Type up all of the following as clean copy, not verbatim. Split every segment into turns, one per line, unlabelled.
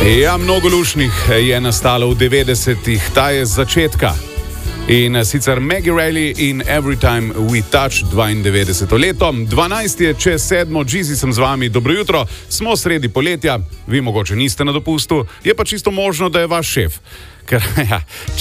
Ja, mnogo lušnih je nastalo v 90-ih, ta je z začetka. In sicer Maggie Reilly in Every Time We Touch, 92. leto. 12 je čez 7, Jeezy sem z vami, dobro jutro, smo sredi poletja, vi mogoče niste na dopustu, je pa čisto možno, da je vaš šef. Ker ja,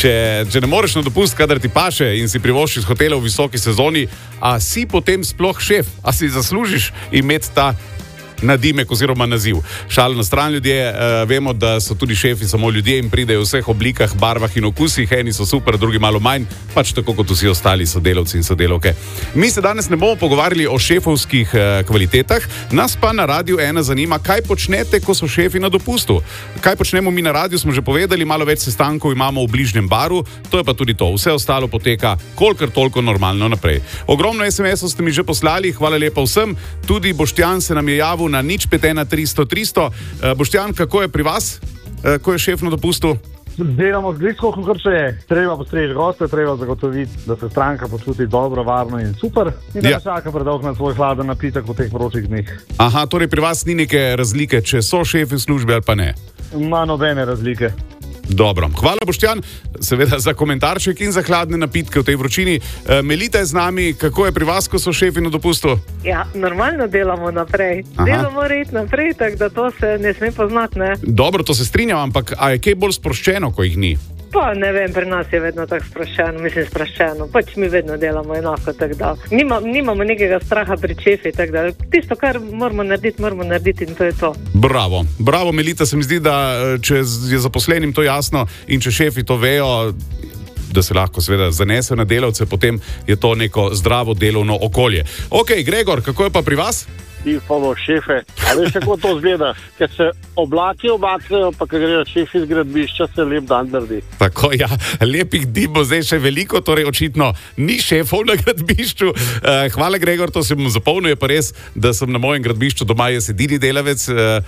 če ne moreš na dopust, kadar ti paše in si privoščiš hotela v visoki sezoni, a si potem sploh šef, a si zaslužiš imeti ta nadimek oziroma naziv. Šalo na stran, ljudje, vemo, da so tudi šefi samo ljudje in pridejo v vseh oblikah, barvah in okusih, eni so super, drugi malo manj, pač tako kot vsi ostali sodelavci in sodelavke. Mi se danes ne bomo pogovarjali o šefovskih kvalitetah, nas pa na Radiu 1 zanima, kaj počnete, ko so šefi na dopustu. Kaj počnemo mi na radiu, smo že povedali, malo več sestankov imamo v bližnjem baru, to je pa tudi to, vse ostalo poteka kolikor toliko normalno naprej. Ogromno SMS-ov ste mi že poslali, hvala lepa vsem, tudi Boštjan se nam je javil na 051 300 300. Boštjan, kako je pri vas, ko je šef na dopustu?
Delamo z blisko, kot še je. Treba postreči goste, treba zagotoviti, da se stranka počuti dobro, varno in super. In da ne čaka predolgo na svoj hladen napitek v teh vročih dneh.
Aha, torej pri vas ni neke razlike, če so šefi v službi ali pa ne?
Ma nobene razlike.
Dobro, hvala Boštjan, seveda za komentarček in za hladne napitke v tej vročini. Melita je z nami, kako je pri vas, ko so šefi na dopustu?
Ja, normalno delamo naprej. Delo mora iti naprej, tako da to se ne sme poznati, ne? Dobro,
to se strinjam, ampak a je kaj bolj sproščeno, ko jih ni?
Pa ne vem, pri nas je vedno tako sproščeno, pač mi vedno delamo enako, tako da nimamo nekega straha pri šefi, tako da tisto, kar moramo narediti in to je to.
Bravo, Melita, se mi zdi, da če je zaposlenim to jasno in če šefi to vejo, da se lahko seveda zanese na delavce, potem je to neko zdravo delovno okolje. Ok, Gregor, kako je pa pri vas?
Polo šefe, ali veš, kako to zgleda, ker se oblaki obackajo, pa ker grejo šefi z gradbišča, se lep dan naredi.
Tako, ja, lepih dni bo zdaj še veliko, torej očitno ni šefov na gradbišču. Hvala, Gregor, to se bom zapomnil, je pa res, da sem na mojem gradbišču doma jaz edini delavec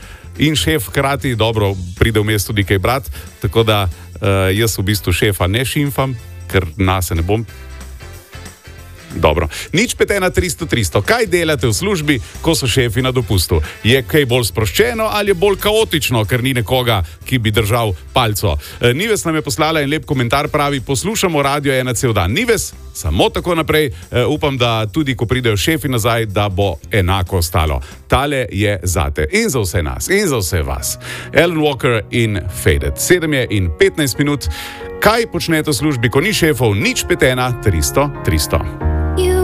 in šef hkrati, dobro, pride vmes tudi kaj brat, tako da jaz v bistvu šefa ne šimfam, ker nase ne bom. Dobro. 051 300 300. Kaj delate v službi, ko so šefi na dopustu? Je kaj bolj sproščeno ali je bolj kaotično, ker ni nekoga, ki bi držal palco? Nives nam je poslala en lep komentar, pravi, poslušamo Radio 1 cel dan. Nives, samo tako naprej, upam, da tudi ko pridejo šefi nazaj, da bo enako ostalo. Tale je zate in za vse nas in za vse vas. Alan Walker in Faded. 7 je in 15 minut. Kaj počnete v službi, ko ni šefov? 051 300 300.